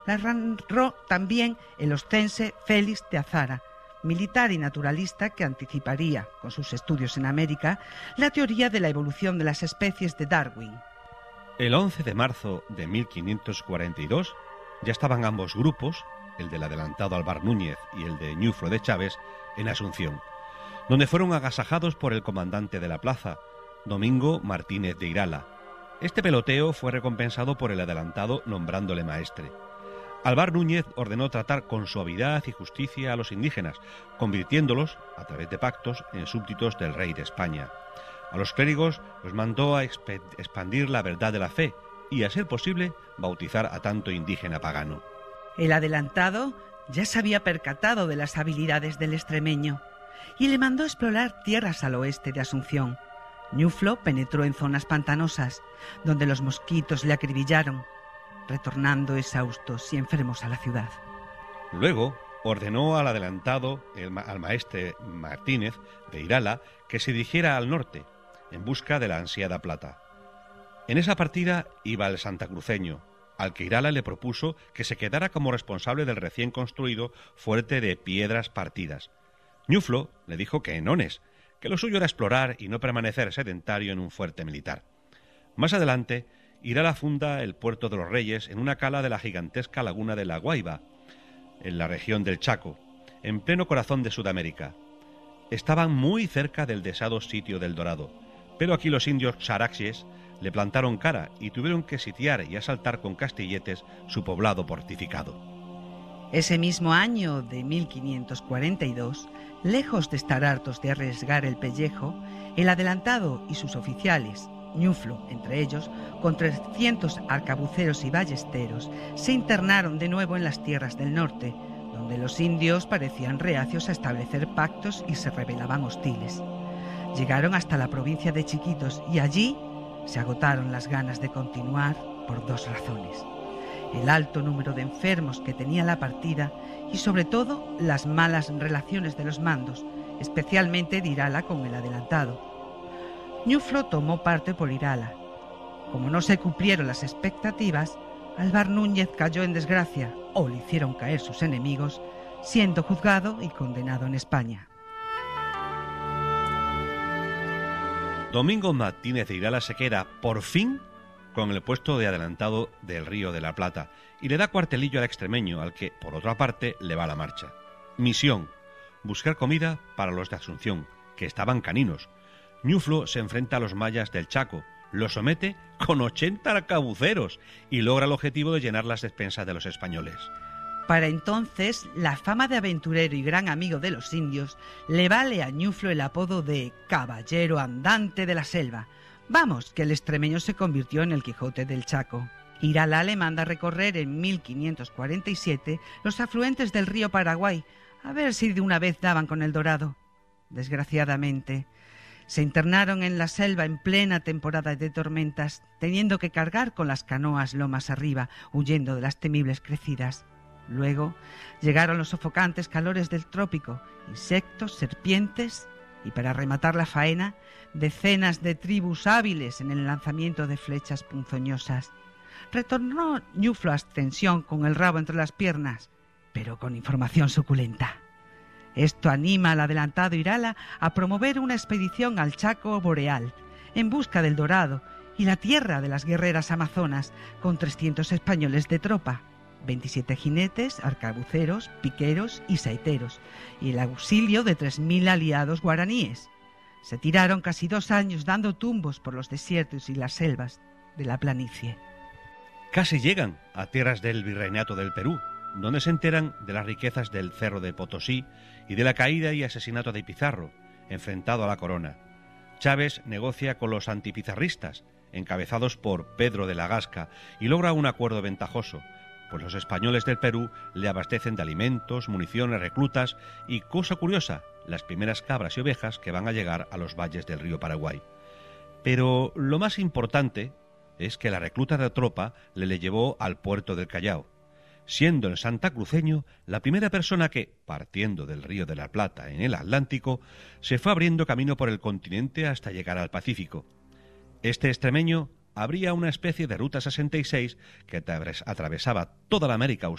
La narró también el oscense Félix de Azara, militar y naturalista que anticiparía, con sus estudios en América, la teoría de la evolución de las especies de Darwin. El 11 de marzo de 1542 ya estaban ambos grupos, el del adelantado Álvar Núñez y el de Ñuflo de Chaves, en Asunción, donde fueron agasajados por el comandante de la plaza, Domingo Martínez de Irala. Este peloteo fue recompensado por el adelantado nombrándole maestre. Álvar Núñez ordenó tratar con suavidad y justicia a los indígenas, convirtiéndolos, a través de pactos, en súbditos del rey de España. A los clérigos los mandó a expandir la verdad de la fe y, a ser posible, bautizar a tanto indígena pagano. El adelantado ya se había percatado de las habilidades del extremeño y le mandó explorar tierras al oeste de Asunción. Ñuflo penetró en zonas pantanosas, donde los mosquitos le acribillaron, retornando exhaustos y enfermos a la ciudad. Luego ordenó al adelantado, al maestre Martínez de Irala, que se dirigiera al norte, en busca de la ansiada plata. En esa partida iba el santacruceño, al que Irala le propuso que se quedara como responsable del recién construido fuerte de Piedras Partidas. Ñuflo le dijo que enones, que lo suyo era explorar y no permanecer sedentario en un fuerte militar. Más adelante, Irala funda el Puerto de los Reyes en una cala de la gigantesca laguna de La Guaira, en la región del Chaco, en pleno corazón de Sudamérica. Estaban muy cerca del deseado sitio del Dorado, pero aquí los indios xaraxes le plantaron cara y tuvieron que sitiar y asaltar con castilletes su poblado fortificado. Ese mismo año de 1542, lejos de estar hartos de arriesgar el pellejo, el adelantado y sus oficiales, Ñuflo entre ellos, con 300 arcabuceros y ballesteros, se internaron de nuevo en las tierras del norte, donde los indios parecían reacios a establecer pactos y se rebelaban hostiles. Llegaron hasta la provincia de Chiquitos y allí se agotaron las ganas de continuar por dos razones: el alto número de enfermos que tenía la partida y sobre todo las malas relaciones de los mandos, especialmente de Irala con el adelantado. Ñuflo tomó parte por Irala. Como no se cumplieron las expectativas, Álvar Núñez cayó en desgracia, o le hicieron caer sus enemigos, siendo juzgado y condenado en España. Domingo Martínez de Irala se queda, por fin, con el puesto de adelantado del Río de la Plata y le da cuartelillo al extremeño, al que, por otra parte, le va la marcha. Misión: buscar comida para los de Asunción, que estaban caninos. Ñuflo se enfrenta a los mayas del Chaco, lo somete con 80 arcabuceros y logra el objetivo de llenar las despensas de los españoles. Para entonces, la fama de aventurero y gran amigo de los indios le vale a Ñuflo el apodo de Caballero Andante de la Selva. Vamos, que el extremeño se convirtió en el Quijote del Chaco. Irala le manda recorrer en 1547 los afluentes del río Paraguay, a ver si de una vez daban con el Dorado. Desgraciadamente, se internaron en la selva en plena temporada de tormentas, teniendo que cargar con las canoas lomas arriba, huyendo de las temibles crecidas. Luego llegaron los sofocantes calores del trópico, insectos, serpientes y, para rematar la faena, decenas de tribus hábiles en el lanzamiento de flechas punzoñosas. Retornó Ñuflo a Ascensión con el rabo entre las piernas, pero con información suculenta. Esto anima al adelantado Irala a promover una expedición al Chaco Boreal, en busca del Dorado y la tierra de las guerreras amazonas, con 300 españoles de tropa, 27 jinetes, arcabuceros, piqueros y saeteros, y el auxilio de 3.000 aliados guaraníes. Se tiraron casi 2 años dando tumbos por los desiertos y las selvas de la planicie. Casi llegan a tierras del Virreinato del Perú, donde se enteran de las riquezas del Cerro de Potosí y de la caída y asesinato de Pizarro, enfrentado a la corona. Chávez negocia con los antipizarristas, encabezados por Pedro de la Gasca, y logra un acuerdo ventajoso, pues los españoles del Perú le abastecen de alimentos, municiones, reclutas y, cosa curiosa, las primeras cabras y ovejas que van a llegar a los valles del río Paraguay. Pero lo más importante es que la recluta de tropa le llevó al puerto del Callao, siendo el santacruceño la primera persona que, partiendo del Río de la Plata en el Atlántico, se fue abriendo camino por el continente hasta llegar al Pacífico. Este extremeño abría una especie de Ruta 66 que atravesaba toda la América